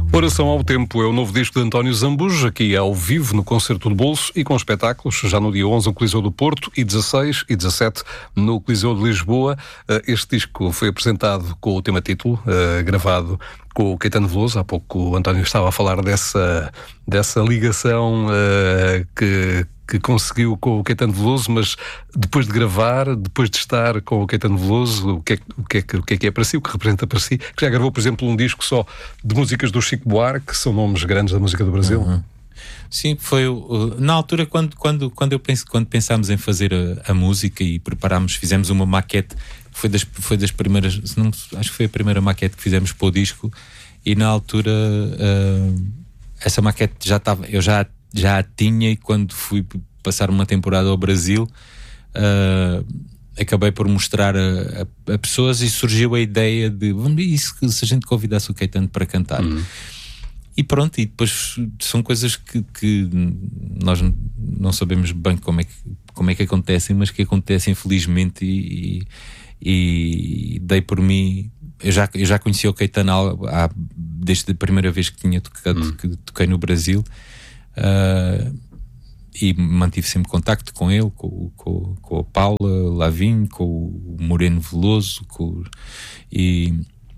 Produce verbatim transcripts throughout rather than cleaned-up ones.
Oração ao Tempo é o novo disco de António Zambujo, aqui ao vivo no Concerto do Bolso e com espetáculos, já no dia onze no Coliseu do Porto e dezasseis e dezassete no Coliseu de Lisboa. Este disco foi apresentado com o tema título, gravado com o Caetano Veloso. Há pouco o António estava a falar dessa, dessa ligação que... que conseguiu com o Caetano Veloso, mas depois de gravar, depois de estar com o Caetano Veloso, o que, é, o, que é, o que é que é para si, o que representa para si, que já gravou, por exemplo, um disco só de músicas do Chico Buarque, que são nomes grandes da música do Brasil. Uhum. Sim, foi uh, na altura quando, quando, quando, eu penso, quando pensámos em fazer a, a música e preparámos, fizemos uma maquete, foi das, foi das primeiras, não, acho que foi a primeira maquete que fizemos para o disco, e na altura uh, essa maquete já estava, eu já já a tinha, e quando fui passar uma temporada ao Brasil uh, acabei por mostrar a, a, a pessoas, e surgiu a ideia de vamos isso, se a gente convidasse o Caetano para cantar. Uhum. E pronto, e depois são coisas que, que nós não sabemos bem como é que, como é que acontecem, mas que acontecem felizmente, e, e, e dei por mim. Eu já, eu já conheci o Caetano há, desde a primeira vez que tinha tocado, uhum. que toquei no Brasil. Uh, e mantive sempre contacto com ele, com, com, com a Paula Lavigne, com o Moreno Veloso, com, e,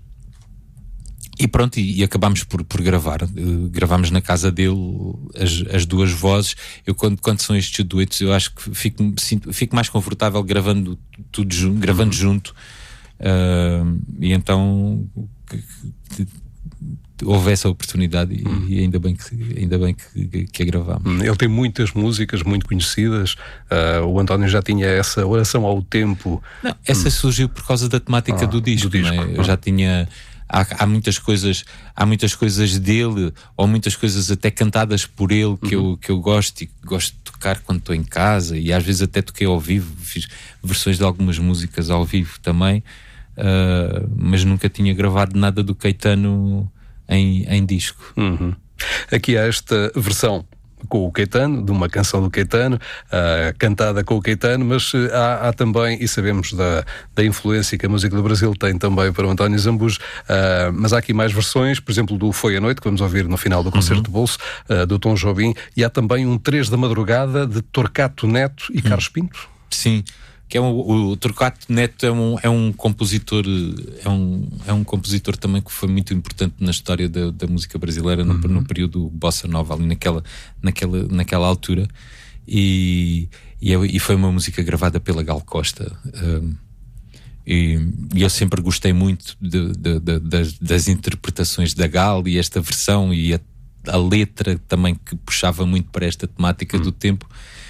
e pronto, e, e acabámos por, por gravar. Uh, gravámos na casa dele as, as duas vozes. Eu, quando, quando são estes duetos, eu acho que fico, sinto, fico mais confortável gravando tudo junto, gravando junto. Uh, e então houve essa oportunidade, e, hum. e ainda bem que, ainda bem que, que a gravámos. Ele tem muitas músicas muito conhecidas. Uh, o António já tinha essa Oração ao Tempo. Não, essa hum. surgiu por causa da temática ah, do disco. Do disco. Não é? Eu ah. já tinha. Há, há muitas coisas, há muitas coisas dele, ou muitas coisas até cantadas por ele, que, uhum. eu, que eu gosto, e gosto de tocar quando estou em casa, e às vezes até toquei ao vivo, fiz versões de algumas músicas ao vivo também, uh, mas nunca tinha gravado nada do Caetano Em, em disco. Uhum. Aqui há esta versão com o Caetano, de uma canção do Caetano, uh, cantada com o Caetano, mas uh, há, há também, e sabemos da, da influência que a música do Brasil tem também para o António Zambujo, uh, mas há aqui mais versões, por exemplo, do Foi a Noite, que vamos ouvir no final do Concerto uhum. do Bolso, uh, do Tom Jobim, e há também um Três da Madrugada de Torquato Neto e uhum. Carlos Pinto. Sim. Que é um, o Torquato Neto é um, é um compositor, é um, é um compositor também que foi muito importante na história da, da música brasileira, no, uhum. no período Bossa Nova, ali naquela, naquela, naquela altura, e, e, e foi uma música gravada pela Gal Costa. Um, e, e eu sempre gostei muito de, de, de, das, das interpretações da Gal, e esta versão, e a, a letra também, que puxava muito para esta temática uhum. do tempo,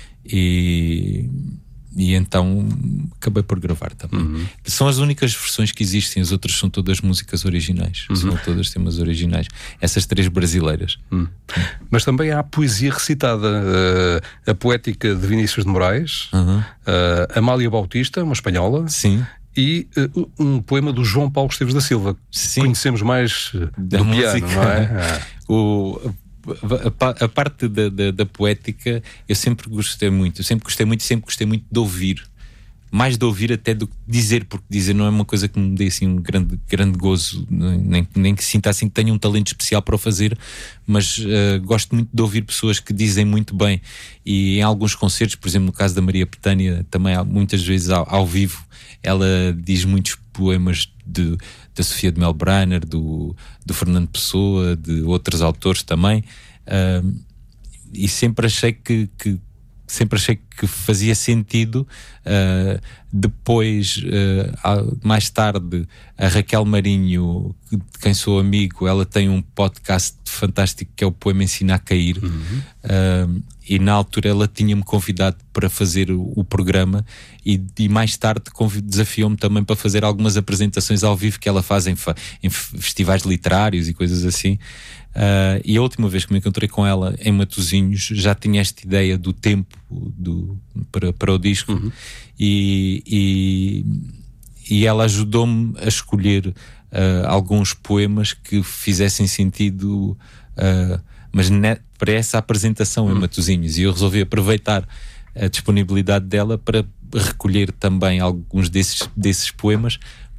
e... E então acabei por gravar também. Uhum. São as únicas versões que existem, as outras são todas músicas originais, uhum. são todas temas originais. Essas três brasileiras. Uhum. Mas também há poesia recitada, uh, a poética de Vinícius de Moraes, uhum. uh, Amália Bautista, uma espanhola. Sim. E uh, um poema do João Paulo Esteves da Silva. Sim. Conhecemos mais uh, da do música, piano, não é? Ah. o... A, a parte da, da, da poética eu sempre gostei muito, eu sempre gostei muito, sempre gostei muito de ouvir, mais de ouvir até do que dizer, porque dizer não é uma coisa que me dê assim um grande, grande gozo, nem, nem que sinta assim que tenha um talento especial para o fazer, mas uh, gosto muito de ouvir pessoas que dizem muito bem, e em alguns concertos, por exemplo no caso da Maria Bethânia, também há, muitas vezes ao, ao vivo ela diz muitos poemas de, da Sofia de Melbrenner, do, do Fernando Pessoa, de outros autores também, uh, e sempre achei que, que sempre achei que fazia sentido. Uh, depois, uh, mais tarde, a Raquel Marinho, de quem sou amigo, ela tem um podcast fantástico que é o Poema Ensina a Cair. Uhum. Uh, e na altura ela tinha-me convidado para fazer o, o programa, e, e mais tarde desafiou-me também para fazer algumas apresentações ao vivo que ela faz em, em festivais literários e coisas assim. Uh, e a última vez que me encontrei com ela em Matosinhos já tinha esta ideia do tempo do, para, para o disco. Uhum. e, e, e ela ajudou-me a escolher uh, alguns poemas que fizessem sentido, uh, mas ne, para essa apresentação uhum. em Matosinhos, e eu resolvi aproveitar a disponibilidade dela para recolher também alguns desses, desses poemas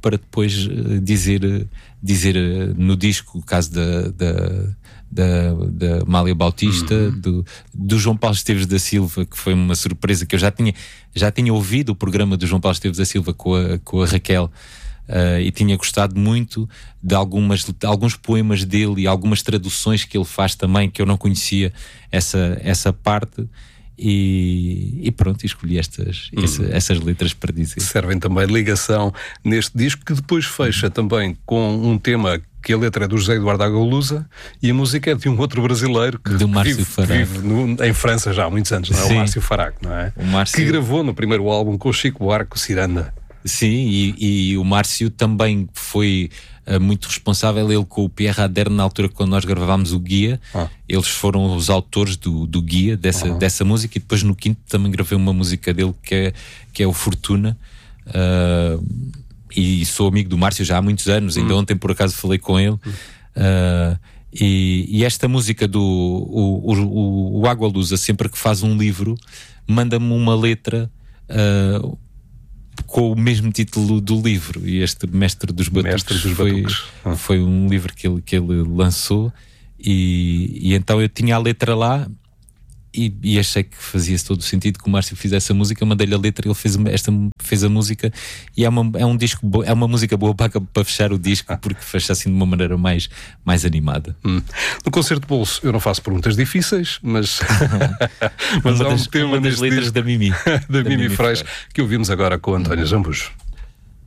para depois uh, dizer, uh, dizer uh, no disco, o caso da, da, da, da Amália Bautista, uhum. do, do João Paulo Esteves da Silva, que foi uma surpresa, que eu já tinha, já tinha ouvido o programa do João Paulo Esteves da Silva com a, com a Raquel. Uh, e tinha gostado muito de, algumas, de alguns poemas dele e algumas traduções que ele faz também, que eu não conhecia essa, essa parte, e, e pronto, escolhi estas, hum. essa, essas letras para dizer. Servem também de ligação neste disco, que depois fecha hum. também com um tema que a letra é do José Eduardo Agalusa e a música é de um outro brasileiro que, do que vive, vive no, em França já há muitos anos, não é? O Márcio Faraco, não é? O Márcio... Que gravou no primeiro álbum com o Chico Buarque, o Ciranda. Sim, e, e o Márcio também foi uh, muito responsável, ele com o Pierre Aderne, na altura quando nós gravámos o Guia, ah. eles foram os autores do, do Guia, dessa, uhum. dessa música, e depois no quinto também gravei uma música dele que é, que é o Fortuna, uh, e sou amigo do Márcio já há muitos anos, ainda uhum. ontem por acaso falei com ele, uh, e, e esta música do o, o, o Agalusa, sempre que faz um livro, manda-me uma letra uh, com o mesmo título do livro, e este Mestre dos Batuques, Mestre dos foi, Batuques. Ah. foi um livro que ele, que ele lançou, e, e então eu tinha a letra lá, e, e achei que fazia todo o sentido que o Márcio fizesse a música. Mandei-lhe a letra, ele fez, esta, fez a música, e é uma, é um disco bo- é uma música boa para, para fechar o disco, porque fecha assim de uma maneira mais, mais animada. Hum. No Concerto de Bolso eu não faço perguntas difíceis, mas, mas uma há um das, tema uma das letras disco, da Mimi da, da Mimi Freixo, que ouvimos agora com o António Zambujo.